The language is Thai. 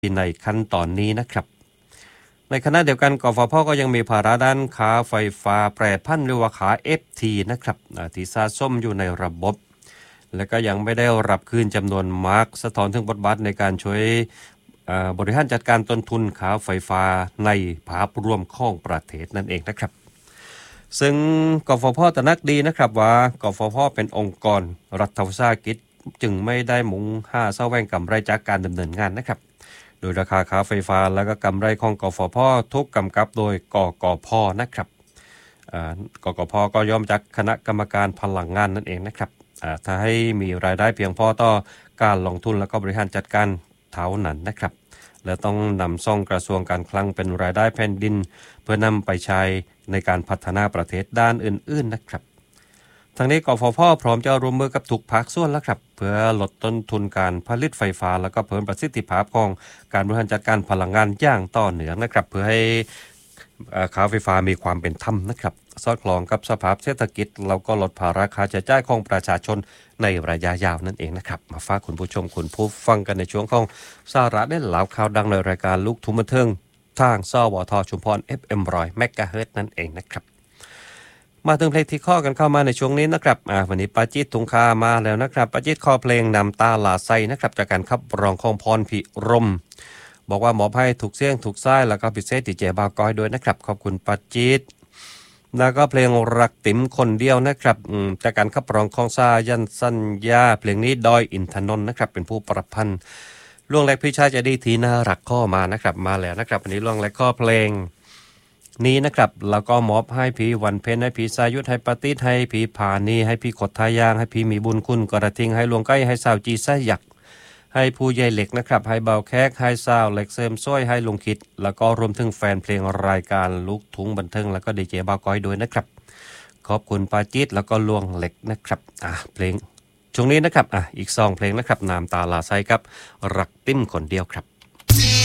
ในขั้นตอนนี้นะครับในขณะเดียวกันกฟผ.ก็ยังมีภาระด้านค้าไฟฟ้าแปรผันหรือว่าขา FT นะครับที่สะสมอยู่ในระบบและก็ยังไม่ได้รับคืนจำนวนมากสะท้อนถึงบทบาทในการช่วยบริหารจัดการต้นทุนค่าไฟฟ้าในภาพรวมของประเทศนั่นเองนะครับซึ่งกฟผ.ตระหนักดีนะครับว่ากฟผ.เป็นองค์กรรัฐวิสาหกิจจึงไม่ได้มุ่งหาแสวงกำไรจากการดำเนินงานนะครับโดยราคาค่าไฟฟ้าและก็กำไรของกฟผ.ถูกกำกับโดยกกพ.นะครับกกพ.ก็ย่อมจากคณะกรรมการพลังงานนั่นเองนะครับถ้าให้มีรายได้เพียงพอต่อการลงทุนและก็บริหารจัดการเท่านั้นนะครับและต้องนำส่งกระทรวงการคลังเป็นรายได้แผ่นดินเพื่อนำไปใช้ในการพัฒนาประเทศด้านอื่นๆนะครับทั้งนี้กฟผ.พร้อมจะร่วมมือกับทุกภาคส่วนแล้วครับเพื่อลดต้นทุนการผลิตไฟฟ้าแล้วก็เพิ่มประสิทธิภาพของการบริหารจัดการพลังงานอย่างต่อเนื่องนะครับเพื่อให้ค่าไฟฟ้ามีความเป็นธรรมนะครับสอดคล้องกับสภาพเศรษฐกิจแล้วก็ลดภาระค่าใช้จ่ายของประชาชนในระยะยาวนั่นเองนะครับมาฝากคุณผู้ชมคุณผู้ฟังกันในช่วงของสาระเด่นเหล่าข่าวดังในรายการลูกทุ่งบันเทิงทางสวทชุมพร FM 100 เมกะเฮิรตซ์นั่นเองนะครับมาถึงเพลงที่ข้อกันเข้ามาในช่วงนี้นะครับวันนี้ปาจิตทุงคามาแล้วนะครับปาจิตข้อเพลงนำตาลาไซนะครับจากการขับร้องของพรพิรมบอกว่าหมอให้ถูกเสียงถูกซ้ายแล้วก็พิเศษติเจบาวก้อยด้วยนะครับขอบคุณปาจิตแล้วก็เพลงรักติ๋มคนเดียวนะครับจากการขับร้องของซายันสัญญาเพลงนี้ดอยอินทนนท์นะครับเป็นผู้ประพันธ์ล่วงแรกพี่ชายจะดีทีน่ารักข้อมานะครับมาแล้วนะครับวันนี้ล่วงแรกข้อเพลงนี้นะครับแล้วก็มอบให้พี่วันเพ็ญให้พี่สายุทธให้ปฏิษให้พี่ผานีให้พี่ขดทายางให้พี่มีบุญคุณกระทิงให้ลวงใกล้ให้สาวจีไส้หยักให้ผู้ใหญ่เหล็กนะครับให้เบาแคกให้สาวเหล็กเสริมซ้อยให้ลุงคิดแล้วก็รวมถึงแฟนเพลงรายการลูกทุ่งบันเทิงแล้วก็ดีเจบาวก้อยด้วยนะครับขอบคุณปาจิตแล้วก็ลวงเหล็กนะครับเพลงช่วงนี้นะครับอีก2เพลงนะครับน้ำตาลาไซครับรักติ้มคนเดียวครับ